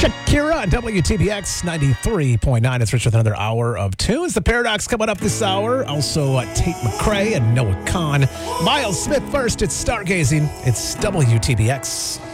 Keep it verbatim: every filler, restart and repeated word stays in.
Shakira on W T B X ninety-three point nine. It's Rich with another hour of tunes. The Paradox coming up this hour. Also, uh, Tate McRae and Noah Kahn. Miles Smith first. It's Stargazing. It's W T B X.